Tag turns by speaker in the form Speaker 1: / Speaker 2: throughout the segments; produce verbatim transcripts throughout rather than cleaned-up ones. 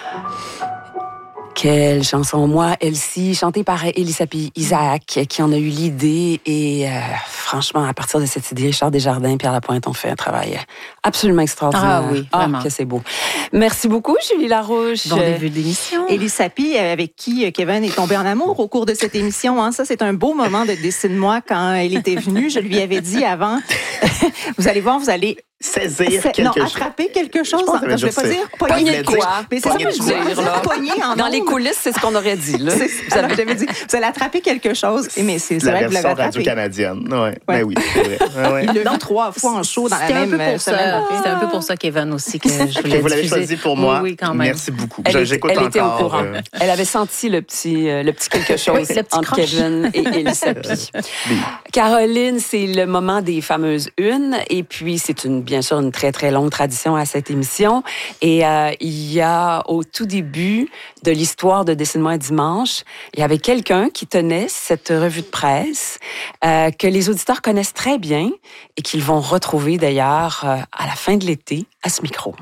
Speaker 1: Quelle chanson, moi, Elsie, chantée par Elisabeth Isaac, qui en a eu l'idée. Et euh, franchement, à partir de cette idée, Richard Desjardins et Pierre Lapointe ont fait un travail absolument extraordinaire.
Speaker 2: Ah oui, vraiment.
Speaker 1: Ah, que c'est beau. Merci beaucoup, Julie Larouche.
Speaker 2: Bon début d'émission.
Speaker 3: Elisabeth, avec qui Kevin est tombé en amour au cours de cette émission. Hein. Ça, c'est un beau moment de Dessine-moi quand elle était venue. Je lui avais dit avant, vous allez voir, vous allez...
Speaker 4: Saisir
Speaker 3: C'est,
Speaker 4: quelque
Speaker 3: non,
Speaker 4: chose.
Speaker 3: attraper quelque chose.
Speaker 4: Je,
Speaker 3: dans, non, je vais pas dire pogner
Speaker 1: quoi.
Speaker 3: Mais c'est
Speaker 4: Pogner
Speaker 3: ça que je
Speaker 4: de
Speaker 3: veux
Speaker 1: quoi.
Speaker 3: dire. Pogner en
Speaker 1: Dans
Speaker 3: ondes.
Speaker 1: les coulisses, c'est ce qu'on aurait dit. Là.
Speaker 3: C'est, vous alors, j'avais dit, vous allez attraper quelque chose. Et mais c'est, c'est
Speaker 4: La
Speaker 3: vrai que vous l'avez
Speaker 4: version
Speaker 3: attrapé.
Speaker 4: radio-canadienne. Ouais.
Speaker 3: Ouais.
Speaker 4: Ben oui, c'est vrai. Ouais, ouais.
Speaker 3: Il l'a vu trois fois en show dans la
Speaker 2: C'était un
Speaker 3: même
Speaker 2: peu pour
Speaker 3: semaine.
Speaker 2: ça. C'était un peu pour ça, Kevin, aussi, que je voulais
Speaker 4: Que vous l'avez
Speaker 2: diffuser.
Speaker 4: choisi pour moi.
Speaker 2: Oui, oui, quand même.
Speaker 4: Merci beaucoup.
Speaker 1: Elle,
Speaker 4: Je-
Speaker 1: est-
Speaker 4: J'écoute
Speaker 1: elle
Speaker 4: encore.
Speaker 1: était au courant.
Speaker 4: euh,
Speaker 1: Elle avait senti le petit, euh, le petit quelque chose
Speaker 2: Oui, le petit
Speaker 1: entre
Speaker 2: croche.
Speaker 1: Kevin et Elisabeth. Caroline, c'est le moment des fameuses unes. Et puis, c'est une, bien sûr une très, très longue tradition à cette émission. Et euh, il y a, au tout début de l'histoire de Dessine-moi un dimanche, il y avait quelqu'un qui tenait cette revue de presse euh, que les auditeurs connaissent très bien et qu'ils vont retrouver d'ailleurs euh, à la fin de l'été à ce micro.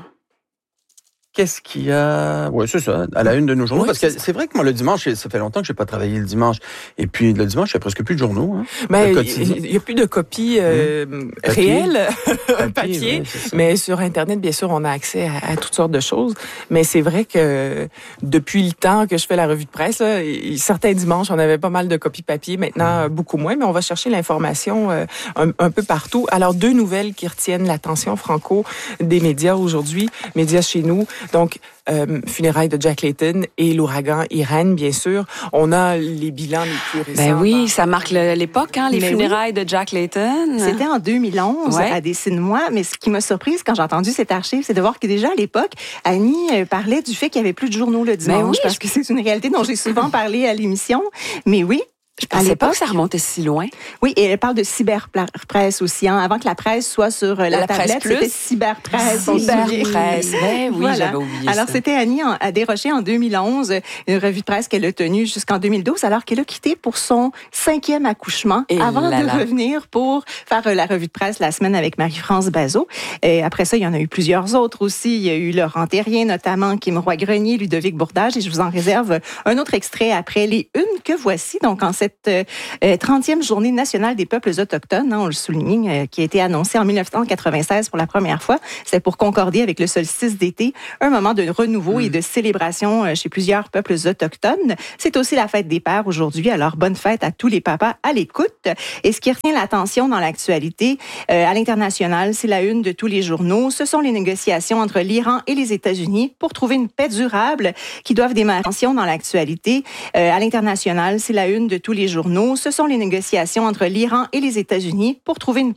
Speaker 5: Qu'est-ce qu'il y a? Oui, c'est ça, à la une de nos journaux.
Speaker 1: Oui,
Speaker 5: parce que
Speaker 1: c'est
Speaker 5: c'est vrai que moi, le dimanche, ça fait longtemps que je n'ai pas travaillé le dimanche. Et puis, le dimanche, il n'y a presque plus de journaux. Hein,
Speaker 6: Ben,
Speaker 5: le quotidien.
Speaker 6: il n'y a plus de copies euh,
Speaker 5: Papier.
Speaker 6: réelles,
Speaker 5: Papier,
Speaker 6: papier,
Speaker 5: ouais, c'est ça.
Speaker 6: mais sur Internet, bien sûr, on a accès à, à toutes sortes de choses. Mais c'est vrai que depuis le temps que je fais la revue de presse, là, et- certains dimanches, on avait pas mal de copies papier, maintenant euh, beaucoup moins, mais on va chercher l'information euh, un, un peu partout. Alors, deux nouvelles qui retiennent l'attention franco des médias aujourd'hui, médias chez nous. Donc, euh, funérailles de Jack Layton et l'ouragan Irène, bien sûr. On a les bilans les plus récents.
Speaker 1: Ben
Speaker 6: dans-
Speaker 1: oui, ça marque le- l'époque, hein, les
Speaker 3: Mais
Speaker 1: funérailles de Jack Layton.
Speaker 3: C'était en deux mille onze
Speaker 1: Ouais.
Speaker 3: à Dessine-moi, mais ce qui m'a surprise quand j'ai entendu cette archive, c'est de voir que déjà à l'époque, Annie euh, parlait du fait qu'il n'y avait plus de journaux le dimanche,
Speaker 1: oui,
Speaker 3: parce que c'est une réalité dont j'ai souvent parlé à l'émission. Mais oui,
Speaker 1: Je
Speaker 3: à
Speaker 1: pensais pas
Speaker 3: l'époque,
Speaker 1: que ça remontait si loin.
Speaker 3: oui, et elle parle de cyberpresse aussi. Hein. Avant que la presse soit sur euh, la,
Speaker 1: La presse
Speaker 3: tablette,
Speaker 1: plus.
Speaker 3: c'était cyberpresse. on se souvient.
Speaker 1: Cyberpresse. Ben oui,
Speaker 3: Voilà.
Speaker 1: j'avais oublié
Speaker 3: Alors,
Speaker 1: ça.
Speaker 3: c'était Annie en- à Desrochers en deux mille onze, une revue de presse qu'elle a tenue jusqu'en deux mille douze, alors qu'elle a quitté pour son cinquième accouchement,
Speaker 1: Et
Speaker 3: avant
Speaker 1: là
Speaker 3: de
Speaker 1: là.
Speaker 3: revenir pour faire euh, la revue de presse la semaine avec Marie-France Bazot. Et après ça, il y en a eu plusieurs autres aussi. Il y a eu Laurent Terrien, notamment, Kim Roy-Grenier, Ludovic Bourdage, et je vous en réserve un autre extrait après les unes que voici. Donc, en cette euh, trentième journée nationale des peuples autochtones, hein, on le souligne, euh, qui a été annoncée en dix-neuf cent quatre-vingt-seize pour la première fois. C'était pour concorder avec le solstice d'été, un moment de renouveau et de célébration euh, chez plusieurs peuples autochtones. C'est aussi la fête des pères aujourd'hui, alors bonne fête à tous les papas à l'écoute. Et ce qui retient l'attention dans l'actualité euh, à l'international, c'est la une de tous les journaux. Ce sont les négociations entre l'Iran et les États-Unis pour trouver une paix durable qui doivent démarrer. Attention dans l'actualité euh, à l'international, c'est la une de tous les journaux. Ce sont les négociations entre l'Iran et les États-Unis pour trouver une